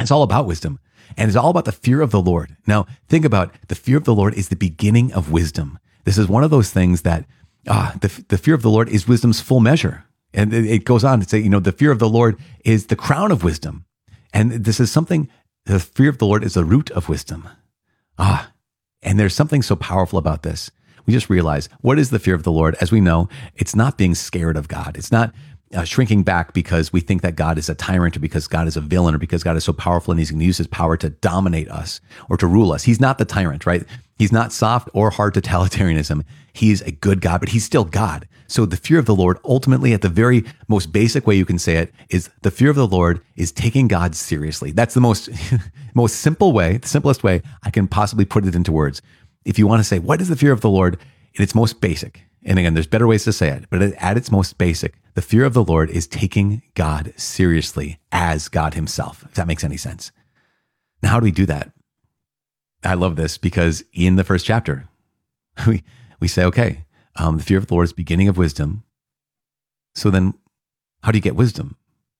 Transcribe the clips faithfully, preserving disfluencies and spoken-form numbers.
It's all about wisdom, and it's all about the fear of the Lord. Now, think about the fear of the Lord is the beginning of wisdom. This is one of those things that ah, the, the fear of the Lord is wisdom's full measure. And it, it goes on to say, you know, the fear of the Lord is the crown of wisdom. And this is something, the fear of the Lord is the root of wisdom. Ah, and there's something so powerful about this. We just realize, what is the fear of the Lord? As we know, it's not being scared of God. It's not uh, shrinking back because we think that God is a tyrant or because God is a villain or because God is so powerful and he's going to use his power to dominate us or to rule us. He's not the tyrant, right? He's not soft or hard totalitarianism. He's a good God, but he's still God. So the fear of the Lord, ultimately, at the very most basic way you can say it, is the fear of the Lord is taking God seriously. That's the most, most simple way, the simplest way I can possibly put it into words. If you want to say, what is the fear of the Lord? In its most basic, and again, there's better ways to say it, but at its most basic, the fear of the Lord is taking God seriously as God himself, if that makes any sense. Now, how do we do that? I love this because in the first chapter, we, we say, okay, um, the fear of the Lord is the beginning of wisdom. So then how do you get wisdom?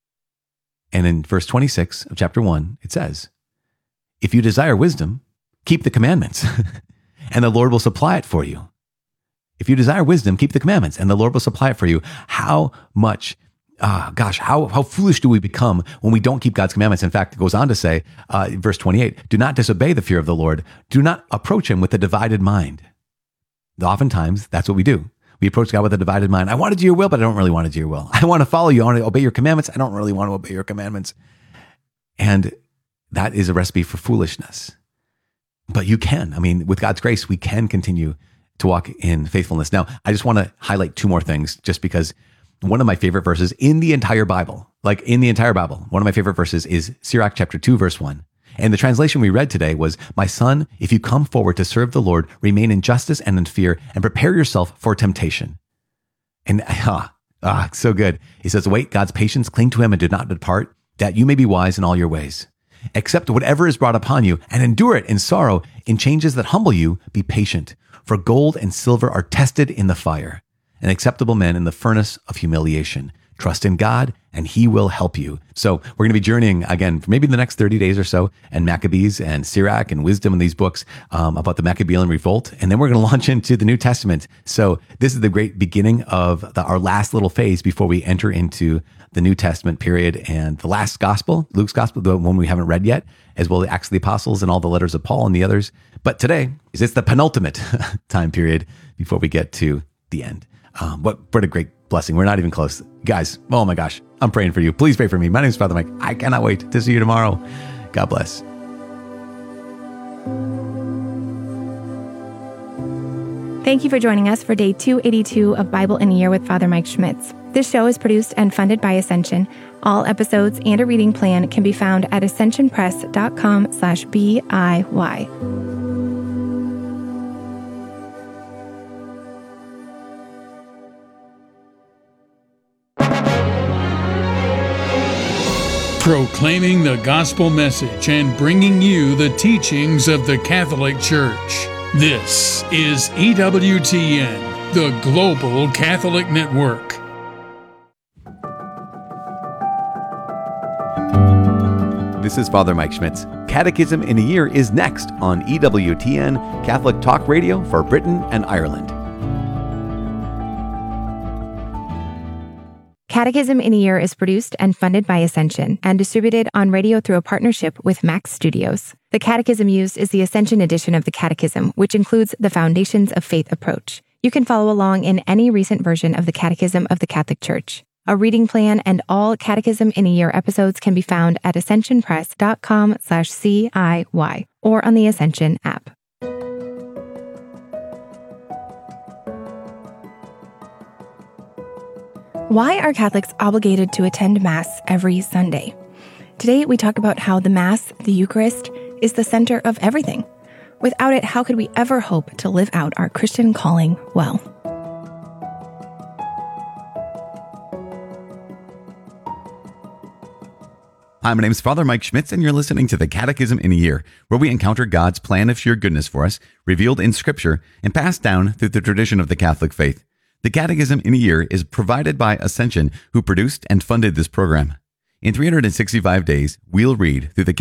And in verse twenty-six of chapter one, it says, if you desire wisdom, keep the commandments and the Lord will supply it for you. If you desire wisdom, keep the commandments and the Lord will supply it for you. How much, ah, gosh, how, how foolish do we become when we don't keep God's commandments? In fact, it goes on to say, uh, verse twenty-eight, do not disobey the fear of the Lord. Do not approach him with a divided mind. Oftentimes, that's what we do. We approach God with a divided mind. I want to do your will, but I don't really want to do your will. I want to follow you. I want to obey your commandments. I don't really want to obey your commandments. And that is a recipe for foolishness. But you can. I mean, with God's grace, we can continue to walk in faithfulness. Now, I just want to highlight two more things just because one of my favorite verses in the entire Bible, like in the entire Bible, one of my favorite verses is Sirach chapter two, verse one. And the translation we read today was, my son, if you come forward to serve the Lord, remain in justice and in fear and prepare yourself for temptation. And ah, ah, so good. He says, wait, God's patience, cling to him and do not depart, that you may be wise in all your ways. Accept whatever is brought upon you and endure it in sorrow. In changes that humble you, be patient. For gold and silver are tested in the fire, and acceptable men in the furnace of humiliation. Trust in God, and he will help you. So we're going to be journeying again for maybe the next thirty days or so, and Maccabees and Sirach and Wisdom in these books um, about the Maccabean revolt. And then we're going to launch into the New Testament. So this is the great beginning of the, our last little phase before we enter into the New Testament period and the last gospel, Luke's gospel, the one we haven't read yet, as well as the Acts of the Apostles and all the letters of Paul and the others. But today is it's the penultimate time period before we get to the end. Um, what, what a great blessing. We're not even close. Guys, oh my gosh, I'm praying for you. Please pray for me. My name is Father Mike. I cannot wait to see you tomorrow. God bless. Thank you for joining us for day two eighty-two of Bible in a Year with Father Mike Schmitz. This show is produced and funded by Ascension. All episodes and a reading plan can be found at ascensionpress.com slash B-I-Y. Proclaiming the gospel message and bringing you the teachings of the Catholic Church. This is E W T N, the Global Catholic Network. This is Father Mike Schmitz. Catechism in a Year is next on E W T N, Catholic Talk Radio for Britain and Ireland. Catechism in a Year is produced and funded by Ascension and distributed on radio through a partnership with Max Studios. The catechism used is the Ascension edition of the Catechism, which includes the Foundations of Faith approach. You can follow along in any recent version of the Catechism of the Catholic Church. A reading plan and all Catechism in a Year episodes can be found at ascensionpress.com slash C-I-Y or on the Ascension app. Why are Catholics obligated to attend Mass every Sunday? Today, we talk about how the Mass, the Eucharist, is the center of everything. Without it, how could we ever hope to live out our Christian calling well? Hi, my name is Father Mike Schmitz, and you're listening to the Catechism in a Year, where we encounter God's plan of sheer goodness for us, revealed in Scripture and passed down through the tradition of the Catholic faith. The Catechism in a Year is provided by Ascension, who produced and funded this program. In three hundred sixty-five days, we'll read through the